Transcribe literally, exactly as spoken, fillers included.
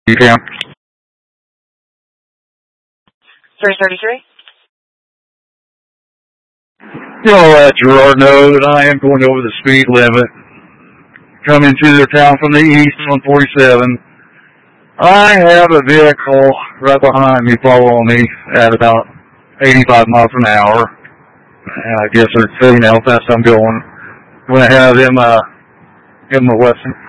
You can. three thirty-three. You'll let Gerard know that I am going over the speed limit. Coming to their town from the east on forty-seven. I have a vehicle right behind me following me at about eighty-five miles an hour. And I guess they're saying how fast I'm going. I'm going to have them uh, give them a lesson.